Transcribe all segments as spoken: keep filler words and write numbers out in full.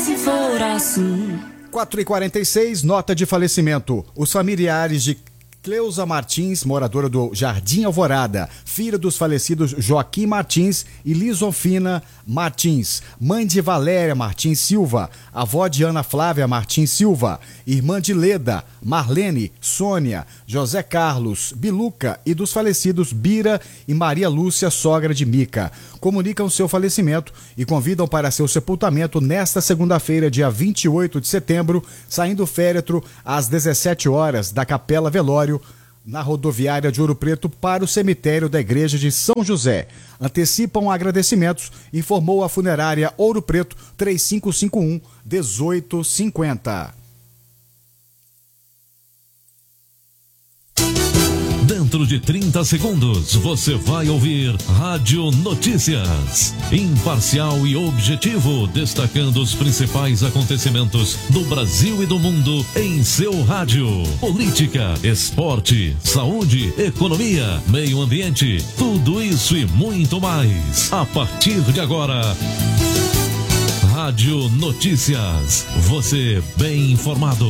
se for assim. quatro e quarenta e seis, nota de falecimento. Os familiares de Cleusa Martins, moradora do Jardim Alvorada, filha dos falecidos Joaquim Martins e Lisofina Martins, mãe de Valéria Martins Silva, avó de Ana Flávia Martins Silva, irmã de Leda, Marlene, Sônia, José Carlos, Biluca e dos falecidos Bira e Maria Lúcia, sogra de Mica, comunicam seu falecimento e convidam para seu sepultamento nesta segunda-feira, dia vinte e oito de setembro, saindo o féretro às dezessete horas da Capela Velório, na rodoviária de Ouro Preto, para o cemitério da Igreja de São José. Antecipam agradecimentos, informou a funerária Ouro Preto, três cinco cinco um, um oito cinco zero. Dentro de trinta segundos, você vai ouvir Rádio Notícias. Imparcial e objetivo, destacando os principais acontecimentos do Brasil e do mundo em seu rádio. Política, esporte, saúde, economia, meio ambiente, tudo isso e muito mais. A partir de agora, Rádio Notícias. Você bem informado.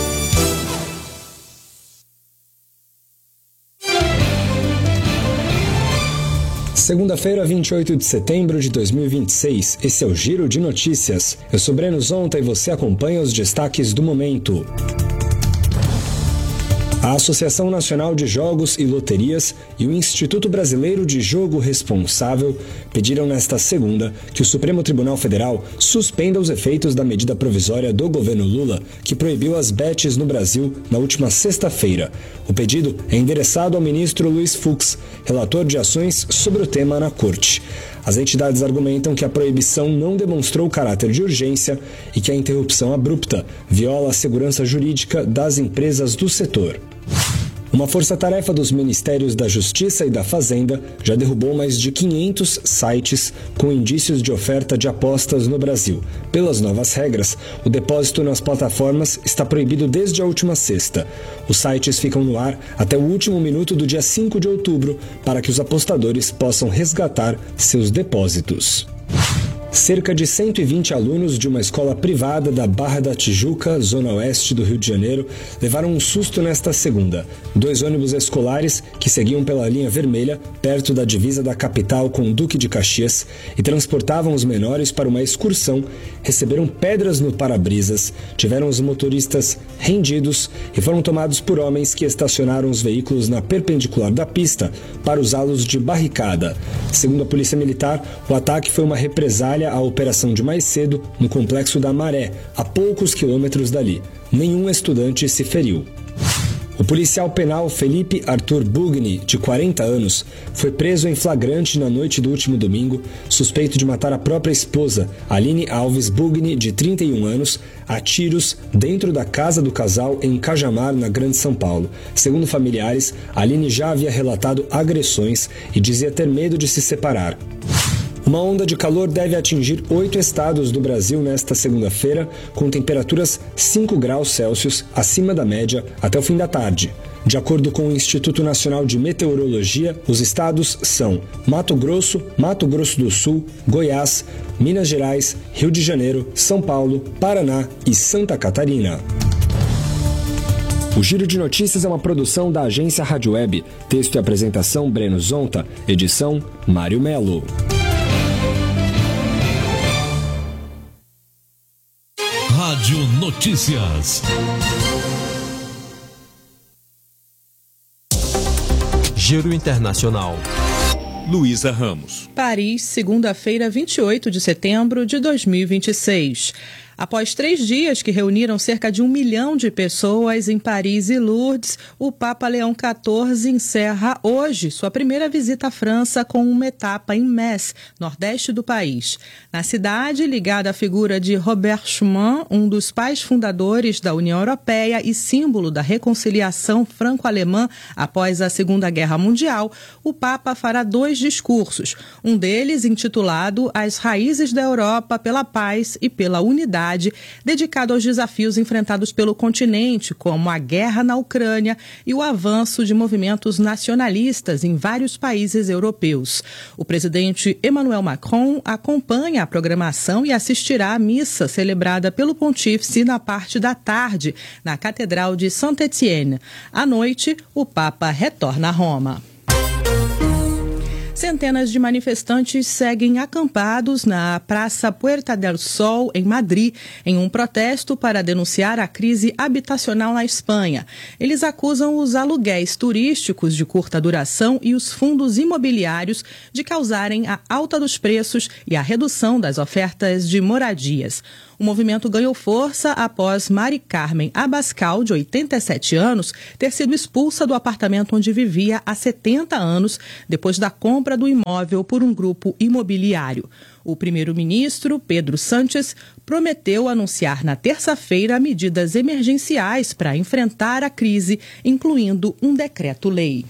Segunda-feira, vinte e oito de setembro de dois mil e vinte e seis, esse é o Giro de Notícias. Eu sou Breno Zonta e você acompanha os destaques do momento. A Associação Nacional de Jogos e Loterias e o Instituto Brasileiro de Jogo Responsável pediram nesta segunda que o Supremo Tribunal Federal suspenda os efeitos da medida provisória do governo Lula que proibiu as bets no Brasil na última sexta-feira. O pedido é endereçado ao ministro Luiz Fux, relator de ações sobre o tema na Corte. As entidades argumentam que a proibição não demonstrou caráter de urgência e que a interrupção abrupta viola a segurança jurídica das empresas do setor. Uma força-tarefa dos Ministérios da Justiça e da Fazenda já derrubou mais de quinhentos sites com indícios de oferta de apostas no Brasil. Pelas novas regras, o depósito nas plataformas está proibido desde a última sexta. Os sites ficam no ar até o último minuto do dia cinco de outubro para que os apostadores possam resgatar seus depósitos. Cerca de cento e vinte alunos de uma escola privada da Barra da Tijuca, zona oeste do Rio de Janeiro, levaram um susto nesta segunda. Dois ônibus escolares que seguiam pela linha vermelha, perto da divisa da capital com o Duque de Caxias, e transportavam os menores para uma excursão, receberam pedras no para-brisas, tiveram os motoristas rendidos e foram tomados por homens que estacionaram os veículos na perpendicular da pista para usá-los de barricada. Segundo a Polícia Militar, o ataque foi uma represália à operação de mais cedo no Complexo da Maré, a poucos quilômetros dali. Nenhum estudante se feriu. O policial penal Felipe Arthur Bugni, de quarenta anos, foi preso em flagrante na noite do último domingo, suspeito de matar a própria esposa, Aline Alves Bugni, de trinta e um anos, a tiros dentro da casa do casal em Cajamar, na Grande São Paulo. Segundo familiares, Aline já havia relatado agressões e dizia ter medo de se separar. Uma onda de calor deve atingir oito estados do Brasil nesta segunda-feira, com temperaturas cinco graus Celsius acima da média até o fim da tarde. De acordo com o Instituto Nacional de Meteorologia, os estados são Mato Grosso, Mato Grosso do Sul, Goiás, Minas Gerais, Rio de Janeiro, São Paulo, Paraná e Santa Catarina. O Giro de Notícias é uma produção da agência Rádio Web. Texto e apresentação Breno Zonta. Edição Mário Melo. Rádio Notícias. Giro Internacional. Luísa Ramos. Paris, segunda-feira, vinte e oito de setembro de dois mil e vinte e seis. Após três dias que reuniram cerca de um milhão de pessoas em Paris e Lourdes, o Papa Leão quatorze encerra hoje sua primeira visita à França com uma etapa em Metz, nordeste do país. Na cidade, ligada à figura de Robert Schuman, um dos pais fundadores da União Europeia e símbolo da reconciliação franco-alemã após a Segunda Guerra Mundial, o Papa fará dois discursos, um deles intitulado As Raízes da Europa pela Paz e pela Unidade Atividade dedicado aos desafios enfrentados pelo continente, como a guerra na Ucrânia e o avanço de movimentos nacionalistas em vários países europeus. O presidente Emmanuel Macron acompanha a programação e assistirá à missa celebrada pelo pontífice na parte da tarde, na Catedral de Saint-Étienne. À noite, o Papa retorna a Roma. Centenas de manifestantes seguem acampados na Praça Puerta del Sol, em Madrid, em um protesto para denunciar a crise habitacional na Espanha. Eles acusam os aluguéis turísticos de curta duração e os fundos imobiliários de causarem a alta dos preços e a redução das ofertas de moradias. O movimento ganhou força após Mari Carmen Abascal, de oitenta e sete anos, ter sido expulsa do apartamento onde vivia há setenta anos, depois da compra do imóvel por um grupo imobiliário. O primeiro-ministro, Pedro Sánchez, prometeu anunciar na terça-feira medidas emergenciais para enfrentar a crise, incluindo um decreto-lei.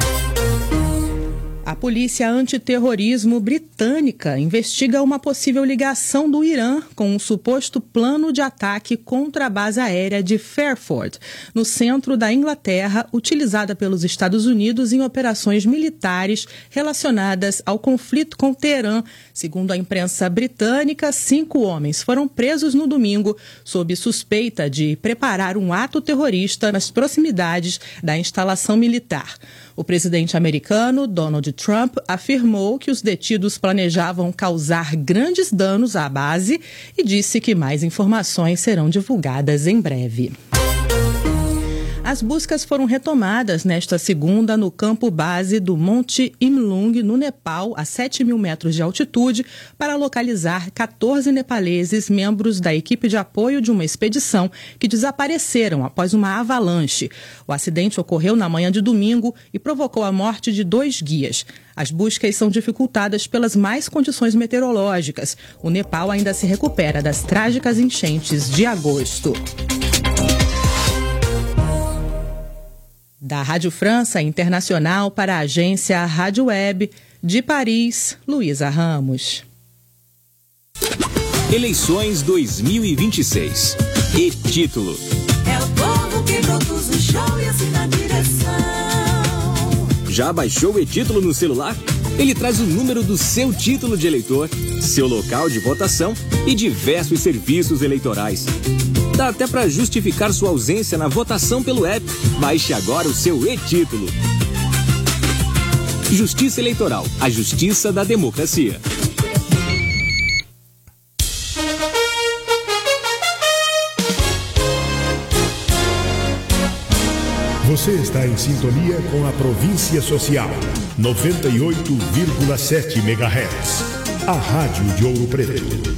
A polícia antiterrorismo britânica investiga uma possível ligação do Irã com um suposto plano de ataque contra a base aérea de Fairford, no centro da Inglaterra, utilizada pelos Estados Unidos em operações militares relacionadas ao conflito com Teherã. Segundo a imprensa britânica, cinco homens foram presos no domingo sob suspeita de preparar um ato terrorista nas proximidades da instalação militar. O presidente americano, Donald Trump, afirmou que os detidos planejavam causar grandes danos à base e disse que mais informações serão divulgadas em breve. As buscas foram retomadas nesta segunda no campo base do Monte Imlung, no Nepal, a sete mil metros de altitude, para localizar quatorze nepaleses, membros da equipe de apoio de uma expedição que desapareceram após uma avalanche. O acidente ocorreu na manhã de domingo e provocou a morte de dois guias. As buscas são dificultadas pelas más condições meteorológicas. O Nepal ainda se recupera das trágicas enchentes de agosto. Da Rádio França Internacional para a agência Rádio Web, de Paris, Luísa Ramos. Eleições dois mil e vinte e seis. E-título. É o povo que produz o show e assina a direção. Já baixou o e-título no celular? Ele traz o número do seu título de eleitor, seu local de votação e diversos serviços eleitorais. Dá até para justificar sua ausência na votação pelo app. Baixe agora o seu e-título. Justiça Eleitoral, a justiça da democracia. Você está em sintonia com a Província Social, noventa e oito vírgula sete megahertz. A Rádio de Ouro Preto.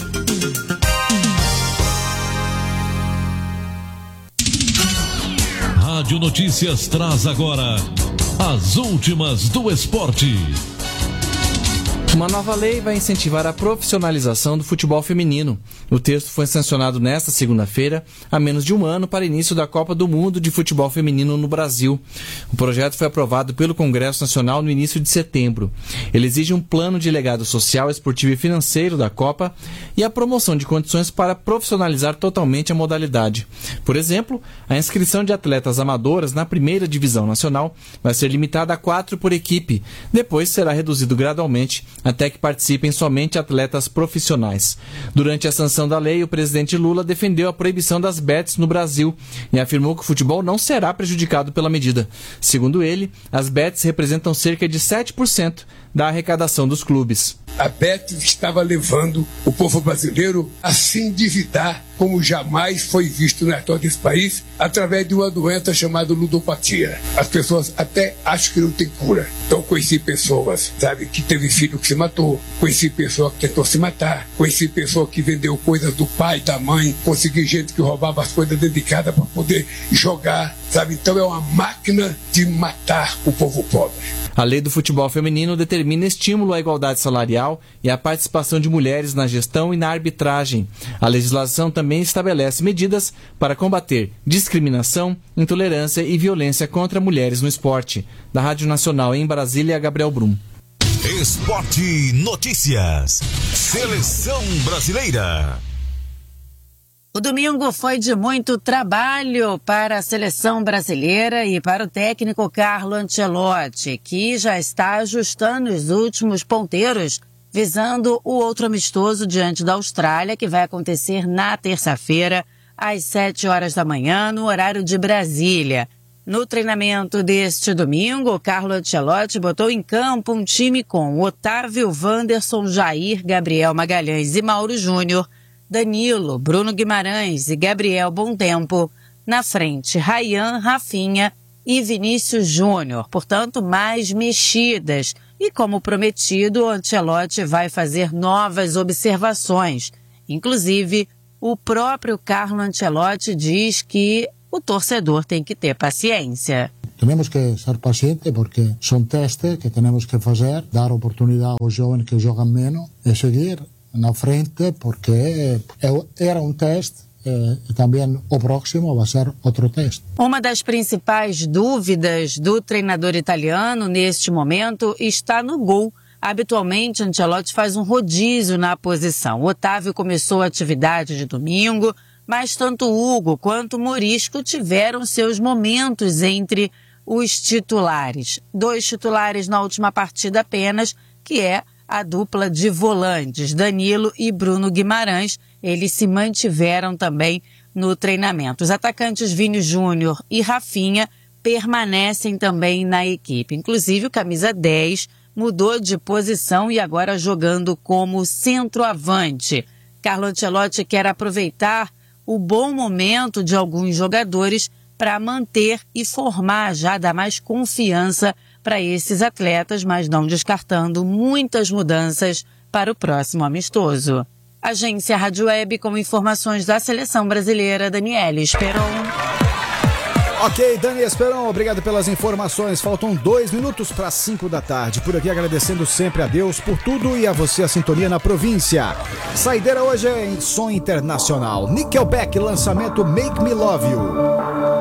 Rádio Notícias traz agora as últimas do esporte. Uma nova lei vai incentivar a profissionalização do futebol feminino. O texto foi sancionado nesta segunda-feira, a menos de um ano para o início da Copa do Mundo de Futebol Feminino no Brasil. O projeto foi aprovado pelo Congresso Nacional no início de setembro. Ele exige um plano de legado social, esportivo e financeiro da Copa e a promoção de condições para profissionalizar totalmente a modalidade. Por exemplo, a inscrição de atletas amadoras na primeira divisão nacional vai ser limitada a quatro por equipe. Depois será reduzido gradualmente até que participem somente atletas profissionais. Durante a sanção da lei, o presidente Lula defendeu a proibição das bets no Brasil e afirmou que o futebol não será prejudicado pela medida. Segundo ele, as bets representam cerca de sete por cento da arrecadação dos clubes. A Bet estava levando o povo brasileiro a se endividar como jamais foi visto na história desse país, através de uma doença chamada ludopatia. As pessoas até acham que não tem cura. Então conheci pessoas, sabe, que teve filho que se matou, conheci pessoa que tentou se matar, conheci pessoa que vendeu coisas do pai, da mãe, consegui gente que roubava as coisas dentro de casa para poder jogar, sabe? Então é uma máquina de matar o povo pobre. A lei do futebol feminino determina estímulo à igualdade salarial e à participação de mulheres na gestão e na arbitragem. A legislação também estabelece medidas para combater discriminação, intolerância e violência contra mulheres no esporte. Da Rádio Nacional em Brasília, Gabriel Brum. Esporte Notícias. Seleção Brasileira. O domingo foi de muito trabalho para a seleção brasileira e para o técnico Carlo Ancelotti, que já está ajustando os últimos ponteiros, visando o outro amistoso diante da Austrália, que vai acontecer na terça-feira, às sete horas da manhã, no horário de Brasília. No treinamento deste domingo, Carlo Ancelotti botou em campo um time com Otávio, Wanderson, Jair, Gabriel Magalhães e Mauro Júnior, Danilo, Bruno Guimarães e Gabriel Bontempo, na frente Ryan, Rafinha e Vinícius Júnior, portanto mais mexidas. E como prometido, o Ancelotti vai fazer novas observações. Inclusive, o próprio Carlo Ancelotti diz que o torcedor tem que ter paciência. Temos que ser pacientes porque são testes que temos que fazer, dar oportunidade aos jovens que jogam menos e seguir na frente porque era um teste e também o próximo vai ser outro teste. Uma das principais dúvidas do treinador italiano neste momento está no gol. Habitualmente, Ancelotti faz um rodízio na posição. O Otávio começou a atividade de domingo, mas tanto Hugo quanto Morisco tiveram seus momentos entre os titulares. Dois titulares na última partida apenas, que é a dupla de volantes, Danilo e Bruno Guimarães. Eles se mantiveram também no treinamento. Os atacantes Vini Júnior e Rafinha permanecem também na equipe. Inclusive, o camisa dez mudou de posição e agora jogando como centroavante. Carlo Ancelotti quer aproveitar o bom momento de alguns jogadores para manter e formar, já dar mais confiança para esses atletas, mas não descartando muitas mudanças para o próximo amistoso. Agência Rádio Web com informações da seleção brasileira, Daniela Esperon. Ok, Dani Esperon, obrigado pelas informações. Faltam dois minutos para cinco da tarde. Por aqui agradecendo sempre a Deus por tudo e a você a sintonia na província. Saideira hoje é em som internacional. Nickelback, lançamento Make Me Love You.